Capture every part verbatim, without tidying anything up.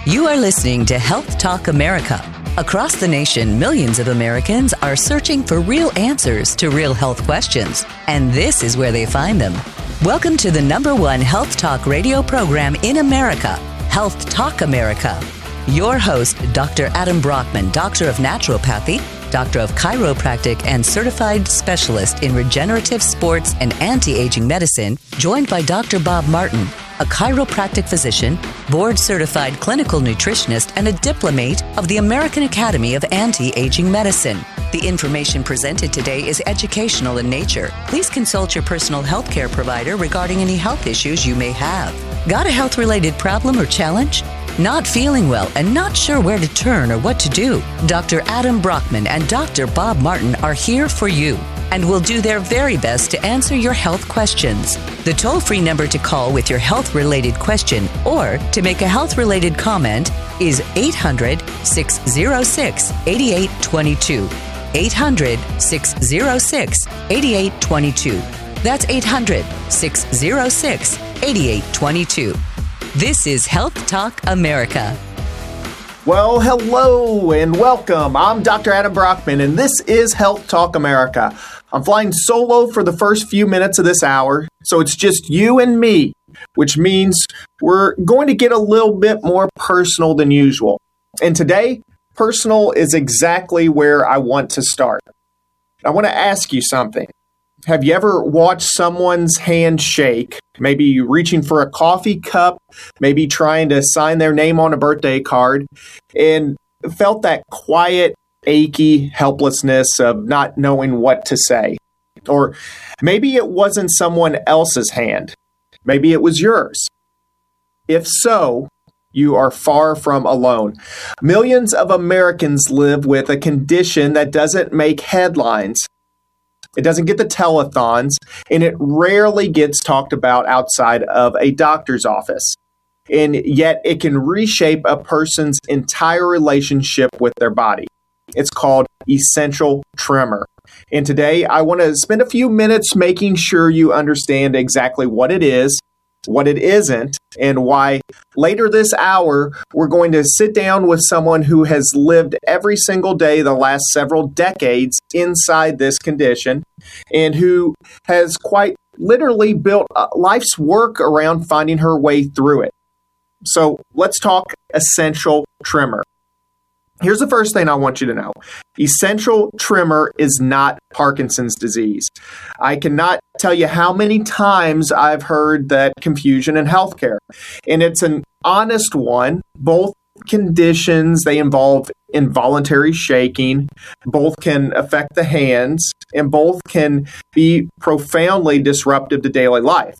You are listening to Health Talk America. Across the nation, millions of Americans are searching for real answers to real health questions, and this is where they find them. Welcome to the number one health talk radio program in America, Health Talk America. Your host, Doctor Adam Brockman, Doctor of Naturopathy, Doctor of Chiropractic, and Certified Specialist in Regenerative Sports and Anti-Aging Medicine, joined by Doctor Bob Martin, a chiropractic physician, board-certified clinical nutritionist, and a diplomate of the American Academy of Anti-Aging Medicine. The information presented today is educational in nature. Please consult your personal health care provider regarding any health issues you may have. Got a health-related problem or challenge? Not feeling well and not sure where to turn or what to do? Doctor Adam Brockman and Doctor Bob Martin are here for you and will do their very best to answer your health questions. The toll-free number to call with your health-related question or to make a health-related comment is eight hundred, six oh six, eight eight two two. eight hundred, six oh six, eight eight two two. That's eight hundred, six oh six, eight eight two two. This is Health Talk America. Well, hello and welcome. I'm Doctor Adam Brockman, and this is Health Talk America. I'm flying solo for the first few minutes of this hour, so it's just you and me, which means we're going to get a little bit more personal than usual. And today, personal is exactly where I want to start. I want to ask you something. Have you ever watched someone's hand shake, maybe reaching for a coffee cup, maybe trying to sign their name on a birthday card, and felt that quiet, achy helplessness of not knowing what to say? Or maybe it wasn't someone else's hand. Maybe it was yours. If so, you are far from alone. Millions of Americans live with a condition that doesn't make headlines. It doesn't get the telethons, and it rarely gets talked about outside of a doctor's office. And yet it can reshape a person's entire relationship with their body. It's called essential tremor. And today I want to spend a few minutes making sure you understand exactly what it is, what it isn't, and why later this hour we're going to sit down with someone who has lived every single day the last several decades inside this condition and who has quite literally built life's work around finding her way through it. So let's talk essential tremor. Here's the first thing I want you to know. Essential tremor is not Parkinson's disease. I cannot tell you how many times I've heard that confusion in healthcare. And it's an honest one. Both conditions, they involve involuntary shaking. Both can affect the hands, and both can be profoundly disruptive to daily life.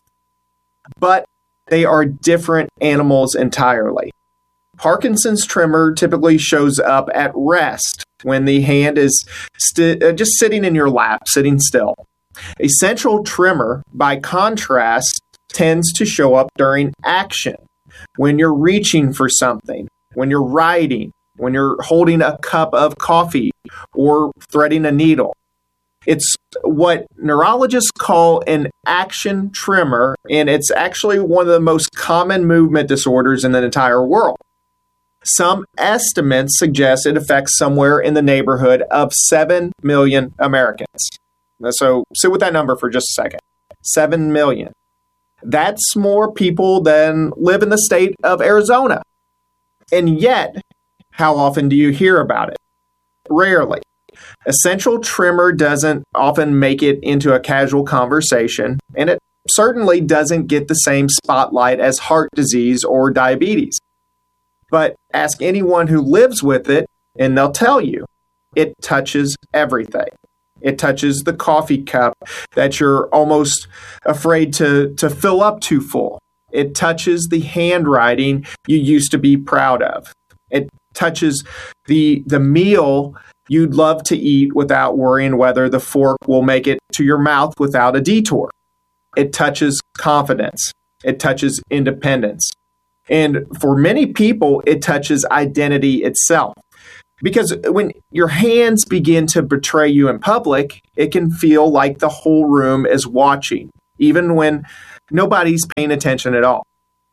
But they are different animals entirely. Parkinson's tremor typically shows up at rest when the hand is st- uh, just sitting in your lap, sitting still. Essential tremor, by contrast, tends to show up during action, when you're reaching for something, when you're writing, when you're holding a cup of coffee or threading a needle. It's what neurologists call an action tremor, and it's actually one of the most common movement disorders in the entire world. Some estimates suggest it affects somewhere in the neighborhood of seven million Americans. So sit with that number for just a second. seven million. That's more people than live in the state of Arizona. And yet, how often do you hear about it? Rarely. Essential tremor doesn't often make it into a casual conversation, and it certainly doesn't get the same spotlight as heart disease or diabetes. But ask anyone who lives with it, and they'll tell you, it touches everything. It touches the coffee cup that you're almost afraid to, to fill up too full. It touches the handwriting you used to be proud of. It touches the, the meal you'd love to eat without worrying whether the fork will make it to your mouth without a detour. It touches confidence. It touches independence. And for many people, it touches identity itself. Because when your hands begin to betray you in public, it can feel like the whole room is watching, even when nobody's paying attention at all.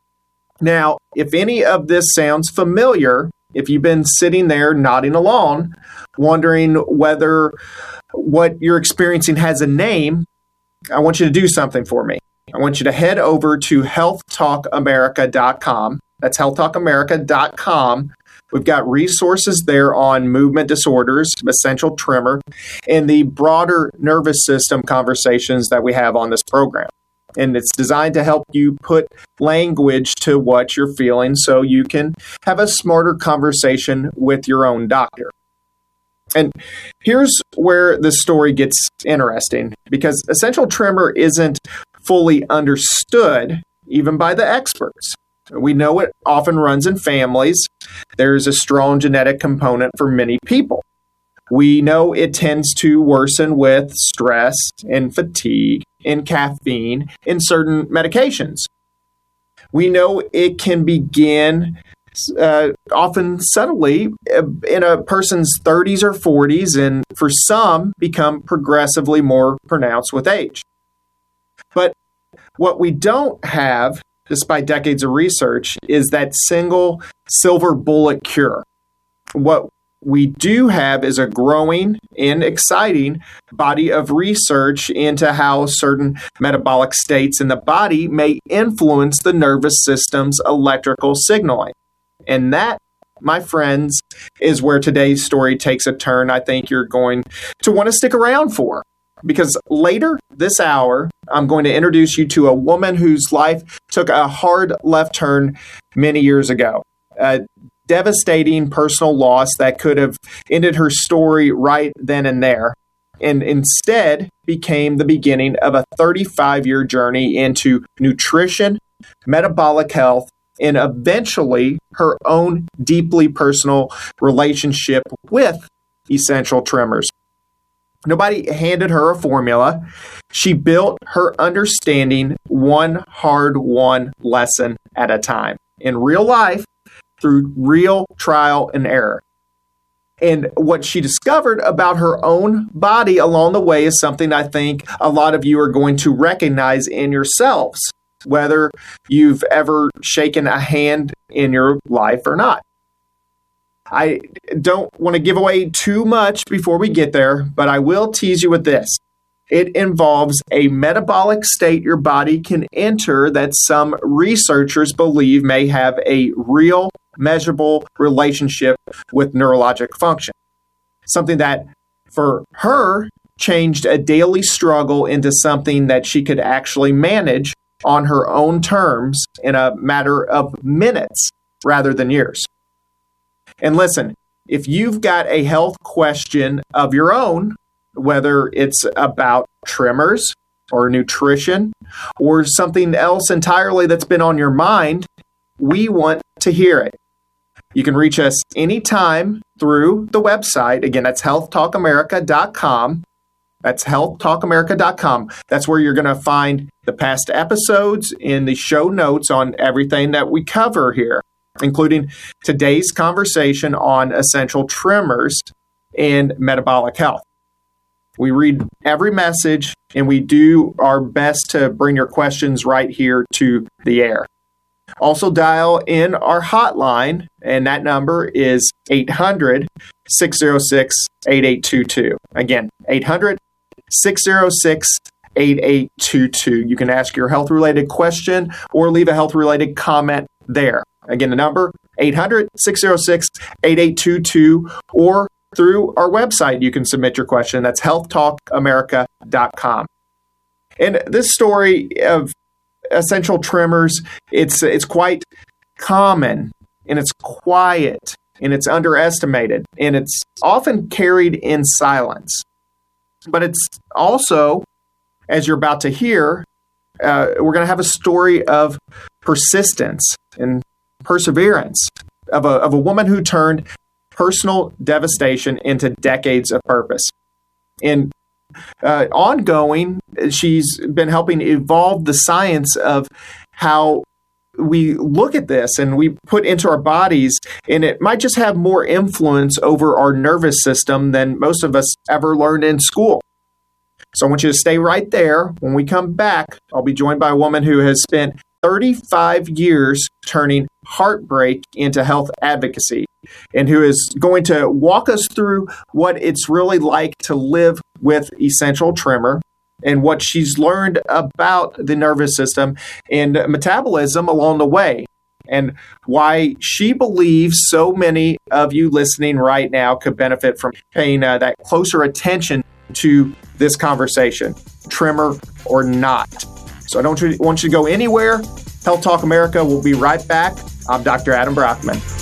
Now, if any of this sounds familiar, if you've been sitting there nodding along, wondering whether what you're experiencing has a name, I want you to do something for me. I want you to head over to health talk america dot com. That's health talk america dot com. We've got resources there on movement disorders, essential tremor, and the broader nervous system conversations that we have on this program. And it's designed to help you put language to what you're feeling so you can have a smarter conversation with your own doctor. And here's where the story gets interesting, because essential tremor isn't fully understood even by the experts. We know it often runs in families. There's a strong genetic component for many people. We know it tends to worsen with stress and fatigue and caffeine and certain medications. We know it can begin uh, often subtly in a person's thirties or forties, and for some become progressively more pronounced with age. But what we don't have, despite decades of research, is that single silver bullet cure. What we do have is a growing and exciting body of research into how certain metabolic states in the body may influence the nervous system's electrical signaling. And that, my friends, is where today's story takes a turn I think you're going to want to stick around for. Because later this hour, I'm going to introduce you to a woman whose life took a hard left turn many years ago. A devastating personal loss that could have ended her story right then and there, and instead became the beginning of a thirty-five-year journey into nutrition, metabolic health, and eventually her own deeply personal relationship with essential tremors. Nobody handed her a formula. She built her understanding one hard-won lesson at a time in real life through real trial and error. And what she discovered about her own body along the way is something I think a lot of you are going to recognize in yourselves, whether you've ever shaken a hand in your life or not. I don't want to give away too much before we get there, but I will tease you with this. It involves a metabolic state your body can enter that some researchers believe may have a real, measurable relationship with neurologic function. Something that, for her, changed a daily struggle into something that she could actually manage on her own terms in a matter of minutes rather than years. And listen, if you've got a health question of your own, whether it's about tremors or nutrition or something else entirely that's been on your mind, we want to hear it. You can reach us anytime through the website. Again, that's health talk america dot com. That's health talk america dot com. That's where you're going to find the past episodes in the show notes on everything that we cover here, including today's conversation on essential tremors and metabolic health. We read every message, and we do our best to bring your questions right here to the air. Also dial in our hotline, and that number is eight hundred, six oh six, eight eight two two. Again, eight hundred, six oh six, eight eight two two. You can ask your health-related question or leave a health-related comment there. Again, the number, eight hundred, six oh six, eight eight two two, or through our website, you can submit your question. That's health talk america dot com. And this story of essential tremors, it's it's quite common, and it's quiet, and it's underestimated, and it's often carried in silence. But it's also, as you're about to hear, uh, we're going to have a story of persistence and perseverance of a, of a woman who turned personal devastation into decades of purpose. And uh, ongoing, she's been helping evolve the science of how we look at this and we put into our bodies, and it might just have more influence over our nervous system than most of us ever learned in school. So I want you to stay right there. When we come back, I'll be joined by a woman who has spent thirty-five years turning heartbreak into health advocacy, and who is going to walk us through what it's really like to live with essential tremor and what she's learned about the nervous system and metabolism along the way, and why she believes so many of you listening right now could benefit from paying uh, that closer attention to this conversation, tremor or not. So I don't want you to go anywhere. Health Talk America will be right back. I'm Doctor Adam Brockman.